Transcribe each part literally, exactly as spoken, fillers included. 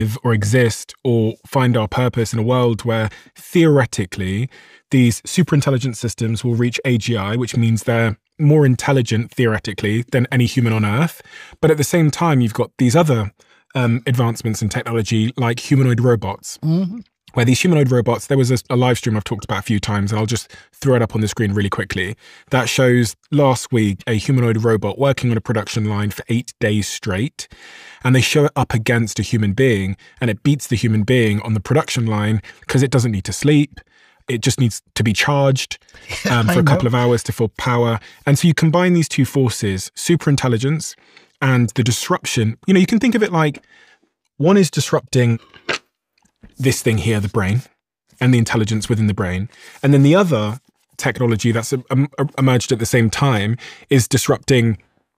or exist or find our purpose in a world where theoretically these superintelligent systems will reach A G I, which means they're more intelligent theoretically than any human on Earth. But at the same time, you've got these other um, advancements in technology like humanoid robots. Mm-hmm. Where these humanoid robots, there was a, a live stream I've talked about a few times, and I'll just throw it up on the screen really quickly, that shows last week a humanoid robot working on a production line for eight days straight, and they show it up against a human being, and it beats the human being on the production line because it doesn't need to sleep. It just needs to be charged um, for a couple of hours to full power. And so you combine these two forces, superintelligence and the disruption. You know, you can think of it like one is disrupting this thing here, the brain, and the intelligence within the brain. And then the other technology that's um, emerged at the same time is disrupting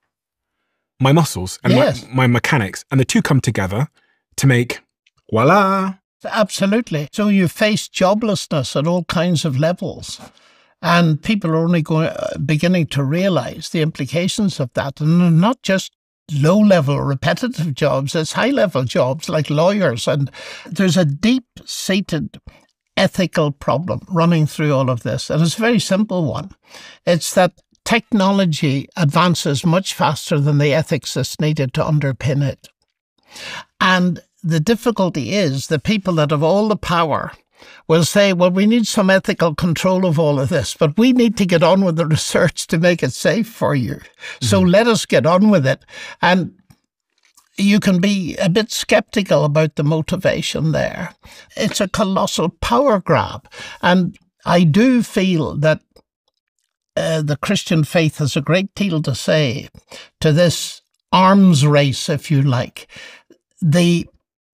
my muscles and yes. my, my mechanics. And the two come together to make, voila. Absolutely. So you face joblessness at all kinds of levels. And people are only going, uh, beginning to realize the implications of that. And not just low-level repetitive jobs, it's high-level jobs like lawyers. And there's a deep-seated ethical problem running through all of this. And it's a very simple one. It's that technology advances much faster than the ethics that's needed to underpin it. And the difficulty is the people that have all the power will say, well, we need some ethical control of all of this, but we need to get on with the research to make it safe for you. Mm-hmm. So let us get on with it. And you can be a bit skeptical about the motivation there. It's a colossal power grab. And I do feel that uh, the Christian faith has a great deal to say to this arms race, if you like. The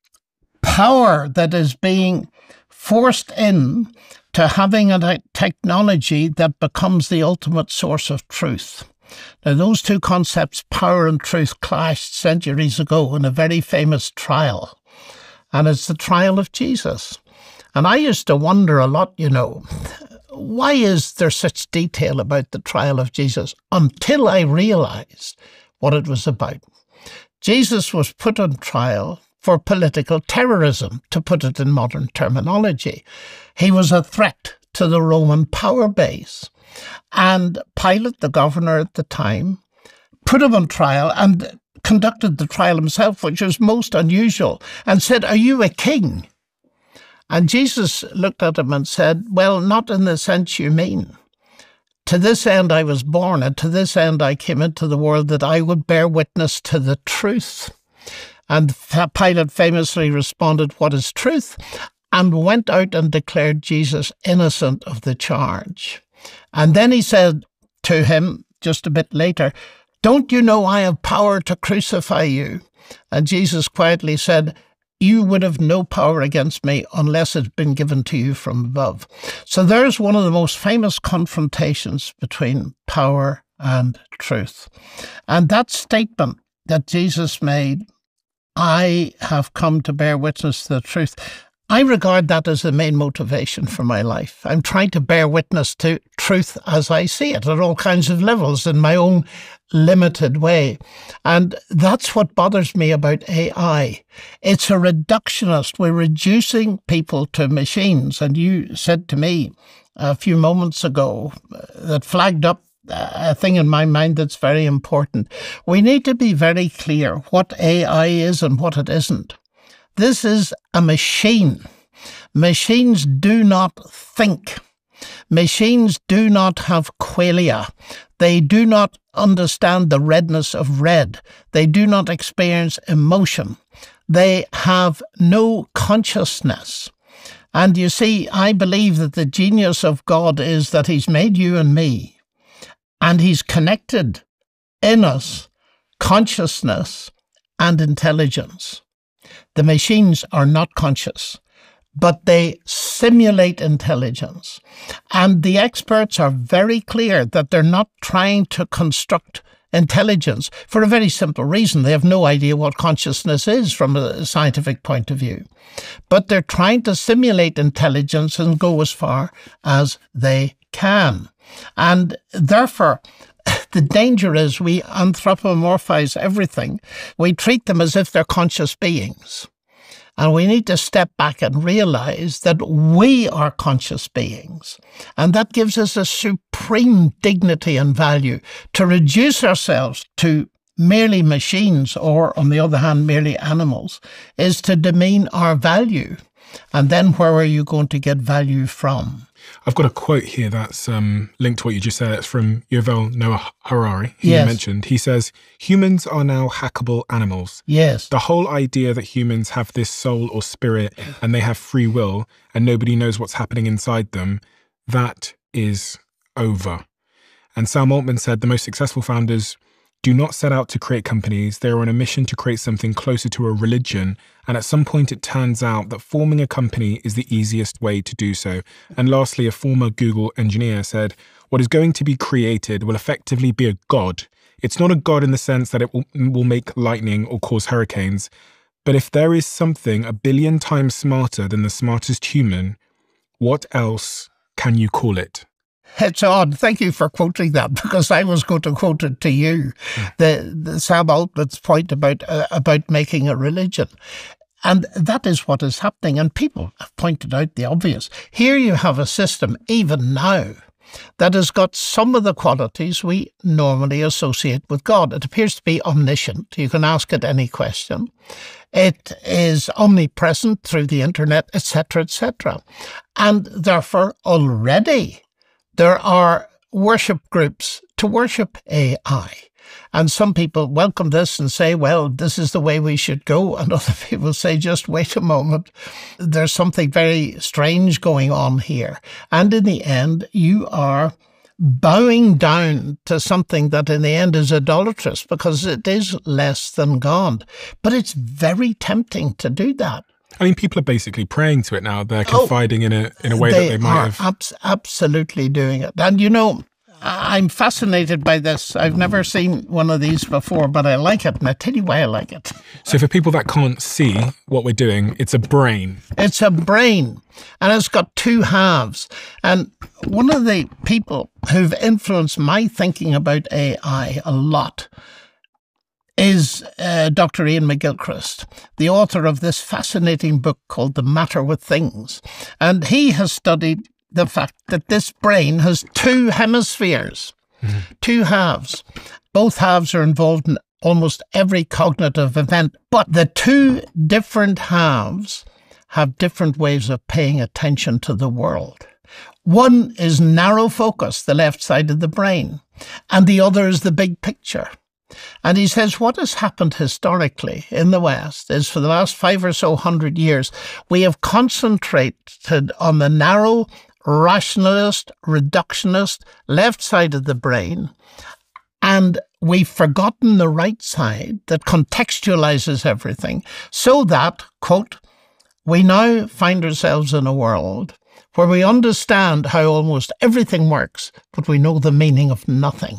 power that is being forced in to having a technology that becomes the ultimate source of truth. Now, those two concepts, power and truth, clashed centuries ago in a very famous trial. And it's the trial of Jesus. And I used to wonder a lot, you know, why is there such detail about the trial of Jesus? Until I realized what it was about. Jesus was put on trial for political terrorism, to put it in modern terminology. He was a threat to the Roman power base. And Pilate, the governor at the time, put him on trial and conducted the trial himself, which was most unusual, and said, "Are you a king?" And Jesus looked at him and said, "Well, not in the sense you mean. To this end I was born, and to this end I came into the world, that I would bear witness to the truth." And Pilate famously responded, "What is truth?" and went out and declared Jesus innocent of the charge. And then he said to him, just a bit later, "Don't you know I have power to crucify you?" And Jesus quietly said, "You would have no power against me unless it had been given to you from above." So there's one of the most famous confrontations between power and truth. And that statement that Jesus made, "I have come to bear witness to the truth," I regard that as the main motivation for my life. I'm trying to bear witness to truth as I see it at all kinds of levels in my own limited way. And that's what bothers me about A I. It's a reductionist. We're reducing people to machines. And you said to me a few moments ago that flagged up a thing in my mind that's very important. We need to be very clear what A I is and what it isn't. This is a machine. Machines do not think. Machines do not have qualia. They do not understand the redness of red. They do not experience emotion. They have no consciousness. And you see, I believe that the genius of God is that He's made you and me, and He's connected in us consciousness and intelligence. The machines are not conscious, but they simulate intelligence. And the experts are very clear that they're not trying to construct intelligence for a very simple reason. They have no idea what consciousness is from a scientific point of view. But they're trying to simulate intelligence and go as far as they can. And therefore, the danger is we anthropomorphize everything. We treat them as if they're conscious beings. And we need to step back and realize that we are conscious beings. And that gives us a supreme dignity and value. To reduce ourselves to merely machines, or on the other hand, merely animals, is to demean our value. And then where are you going to get value from? I've got a quote here that's um, linked to what you just said. It's from Yuval Noah Harari, who Yes. you mentioned. He says, humans are now hackable animals. Yes. The whole idea that humans have this soul or spirit and they have free will and nobody knows what's happening inside them, that is over. And Sam Altman said the most successful founders do not set out to create companies. They are on a mission to create something closer to a religion. And at some point, it turns out that forming a company is the easiest way to do so. And lastly, a former Google engineer said, what is going to be created will effectively be a god. It's not a god in the sense that it will, will make lightning or cause hurricanes. But if there is something a billion times smarter than the smartest human, what else can you call it? It's odd. Thank you for quoting that, because I was going to quote it to you. Mm. The, the Sam Altman's point about uh, about making a religion. And that is what is happening. And people have pointed out the obvious. Here you have a system, even now, that has got some of the qualities we normally associate with God. It appears to be omniscient. You can ask it any question. It is omnipresent through the internet, et cetera, et cetera. And therefore, already there are worship groups to worship A I. And some people welcome this and say, well, this is the way we should go. And other people say, just wait a moment. There's something very strange going on here. And in the end, you are bowing down to something that in the end is idolatrous, because it is less than God. But it's very tempting to do that. I mean, people are basically praying to it now. They're confiding oh, in it in a way they that they might are have. Abs- absolutely doing it. And, you know, I'm fascinated by this. I've never seen one of these before, but I like it. And I tell you why I like it. So for people that can't see what we're doing, it's a brain. It's a brain. And it's got two halves. And one of the people who've influenced my thinking about A I a lot is uh, Doctor Ian McGilchrist, the author of this fascinating book called The Matter with Things. And he has studied the fact that this brain has two hemispheres, mm-hmm. two halves. Both halves are involved in almost every cognitive event, but the two different halves have different ways of paying attention to the world. One is narrow focus, the left side of the brain, and the other is the big picture. And he says what has happened historically in the West is for the last five or so hundred years, we have concentrated on the narrow, rationalist, reductionist left side of the brain, and we've forgotten the right side that contextualizes everything, so that, quote, we now find ourselves in a world where we understand how almost everything works, but we know the meaning of nothing.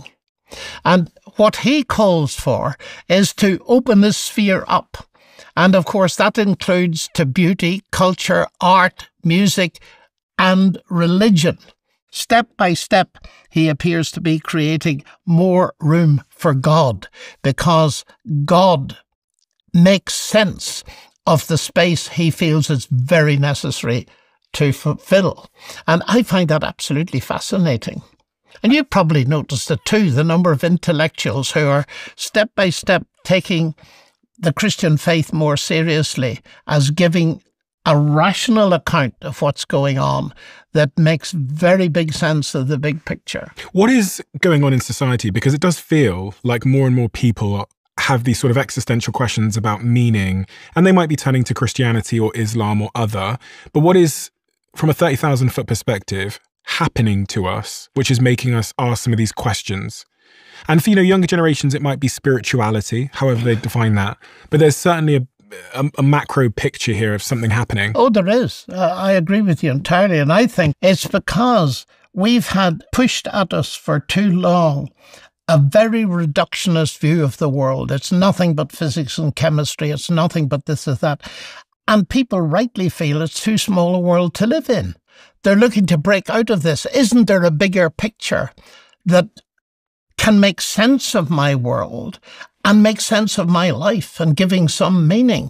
And what he calls for is to open this sphere up. And of course, that includes to beauty, culture, art, music, and religion. Step by step, he appears to be creating more room for God, because God makes sense of the space he feels is very necessary to fulfill. And I find that absolutely fascinating. And you've probably noticed it too, the number of intellectuals who are step by step taking the Christian faith more seriously as giving a rational account of what's going on that makes very big sense of the big picture. What is going on in society? Because it does feel like more and more people have these sort of existential questions about meaning, and they might be turning to Christianity or Islam or other. But what is, from a thirty thousand foot perspective, happening to us, which is making us ask some of these questions? And for, you know, younger generations, it might be spirituality, however they define that. But there's certainly a, a, a macro picture here of something happening. Oh, there is. Uh, I agree with you entirely. And I think it's because we've had pushed at us for too long a very reductionist view of the world. It's nothing but physics and chemistry. It's nothing but this or that. And people rightly feel it's too small a world to live in. They're looking to break out of this. Isn't there a bigger picture that can make sense of my world and make sense of my life and giving some meaning?